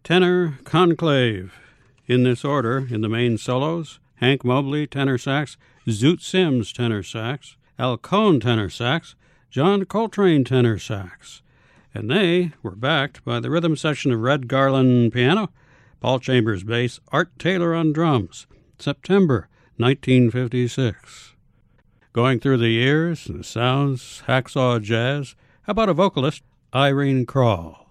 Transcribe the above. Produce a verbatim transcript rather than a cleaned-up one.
Tenor Conclave. In this order, in the main solos, Hank Mobley, tenor sax, Zoot Sims, tenor sax, Al Cohn, tenor sax, John Coltrane, tenor sax. And they were backed by the rhythm section of Red Garland, piano, Paul Chambers, bass, Art Taylor on drums, September nineteen fifty-six. Going through the years, the sounds, hacksaw jazz, how about a vocalist, Irene Krall?